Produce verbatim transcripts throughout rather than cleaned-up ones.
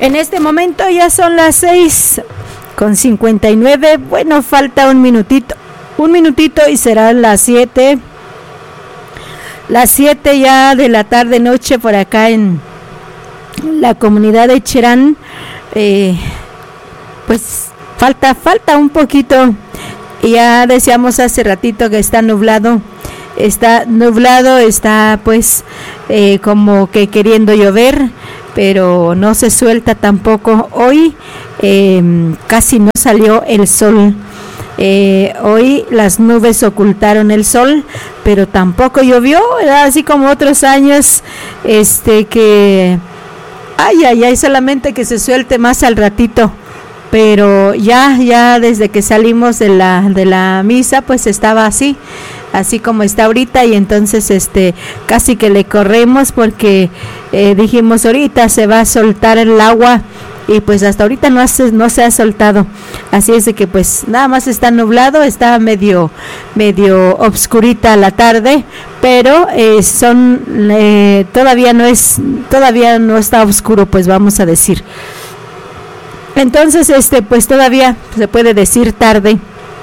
En este momento ya son las seis con cincuenta y nueve. Bueno, falta un minutito. Un minutito y serán las siete. Las siete ya de la tarde noche por acá en la comunidad de Cherán. Eh, pues falta, falta un poquito. Ya decíamos hace ratito que está nublado. Está nublado, está pues eh, como que queriendo llover, pero no se suelta tampoco. Hoy eh, casi no salió el sol. Eh, hoy las nubes ocultaron el sol, pero tampoco llovió, ¿verdad? Así como otros años, este que, ay, ay, ay, solamente que se suelte más al ratito. Pero ya, ya desde que salimos de la, de la misa, pues estaba así, así como está ahorita, y entonces este casi que le corremos porque eh, dijimos ahorita se va a soltar el agua, y pues hasta ahorita no, hace, no se ha soltado. Así es de que pues nada más está nublado, está medio, medio obscurita la tarde, pero eh, son eh, todavía no es, todavía no está oscuro, pues vamos a decir. Entonces, este, pues todavía se puede decir tarde,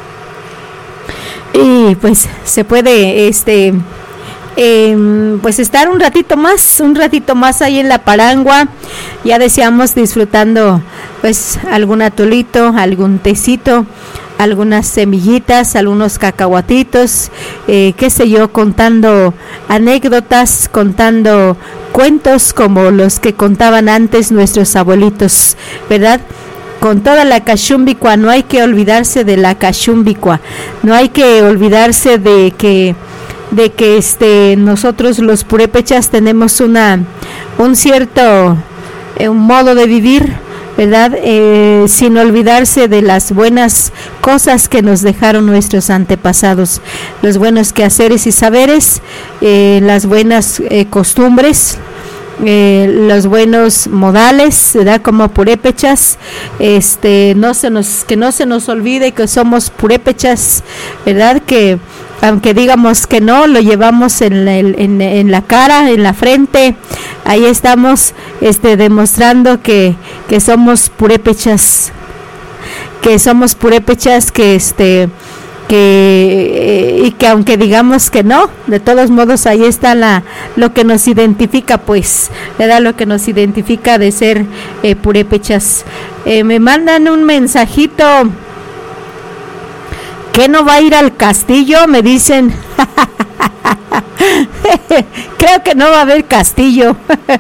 y pues se puede, este, eh, pues estar un ratito más, un ratito más ahí en la parangua. Ya decíamos, disfrutando, pues algún atolito, algún tecito, algunas semillitas, algunos cacahuatitos, eh, qué sé yo, contando anécdotas, contando cuentos como los que contaban antes nuestros abuelitos, ¿verdad? Con toda la cachumbicua, no hay que olvidarse de la cachumbicua, no hay que olvidarse de que de que este nosotros los purépechas tenemos una un cierto eh, un modo de vivir, ¿verdad? Eh, sin olvidarse de las buenas cosas que nos dejaron nuestros antepasados, los buenos quehaceres y saberes, eh, las buenas eh, costumbres, eh, los buenos modales, ¿verdad? Como purépechas, este, no se nos, que no se nos olvide que somos purépechas, ¿verdad? Que aunque digamos que no, lo llevamos en la, en, en la cara, en la frente, ahí estamos este, demostrando que, que somos purépechas, que somos purépechas, que este que eh, y que aunque digamos que no, de todos modos ahí está la lo que nos identifica, pues, ¿verdad? Lo que nos identifica de ser eh, purépechas. Eh, me mandan un mensajito. ¿Qué no va a ir al castillo? Me dicen. Creo que no va a haber castillo.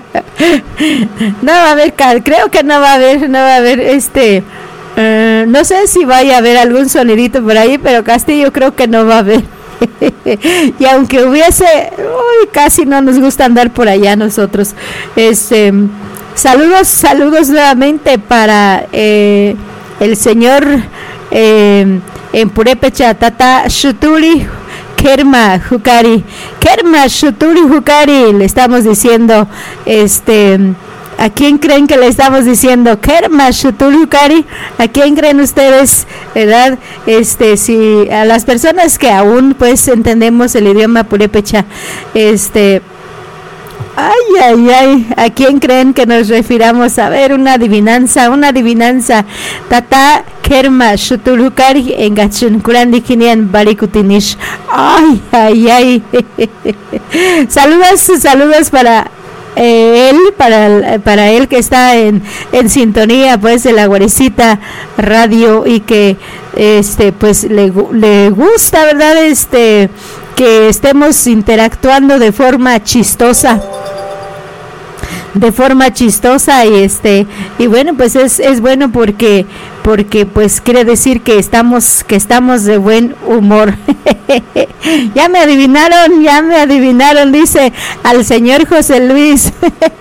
No va a haber, creo que no va a haber, no va a haber este, uh, no sé si vaya a haber algún sonidito por ahí, pero castillo creo que no va a haber. Y aunque hubiese, uy, casi no nos gusta andar por allá nosotros. Este, saludos, saludos nuevamente para eh, el señor eh, en purépecha, Tata Shuturi Kerma Hukari, Kerma Shuturi Hukari, le estamos diciendo, este, ¿a quién creen que le estamos diciendo? Kerma Shuturi Hukari, ¿a quién creen ustedes, verdad? Este, si a las personas que aún pues entendemos el idioma purépecha, este, ay, ay, ay, ¿a quién creen que nos refiramos? A ver, una adivinanza, una adivinanza. Tata Kerma Shutulukari en Gachunkurandi Kinian Barikutinish. Ay, ay, ay. Saludos, saludos para eh, él, para, para él que está en, en sintonía, pues, de la Guarecita Radio, y que, este, pues, le, le gusta, ¿verdad? Este, que estemos interactuando de forma chistosa. de forma chistosa y este y bueno, pues es es bueno porque porque pues quiere decir que estamos que estamos de buen humor. Ya me adivinaron, ya me adivinaron, dice al señor José Luis.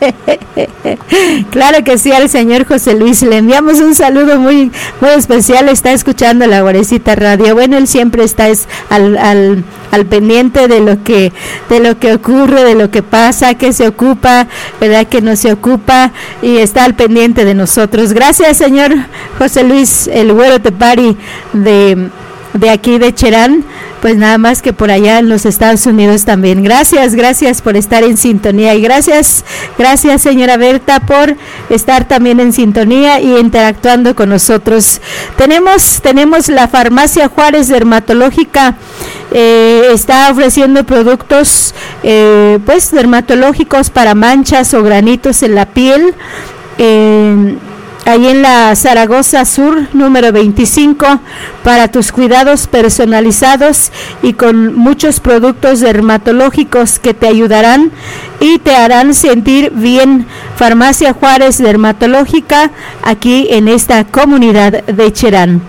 Claro que sí, al señor José Luis le enviamos un saludo muy muy especial. Está escuchando la Guarecita Radio. Bueno, él siempre está es al al al pendiente de lo que de lo que ocurre, de lo que pasa, que se ocupa, verdad que no se ocupa, y está al pendiente de nosotros. Gracias, señor José Luis, el güero Tepari de de aquí de Cherán, pues nada más que por allá en los Estados Unidos también. Gracias, gracias por estar en sintonía y gracias, gracias señora Berta por estar también en sintonía y interactuando con nosotros. Tenemos, tenemos la Farmacia Juárez Dermatológica, eh, está ofreciendo productos eh, pues dermatológicos para manchas o granitos en la piel. Eh, Ahí en la Zaragoza Sur, número veinticinco, para tus cuidados personalizados y con muchos productos dermatológicos que te ayudarán y te harán sentir bien. Farmacia Juárez Dermatológica, aquí en esta comunidad de Cherán.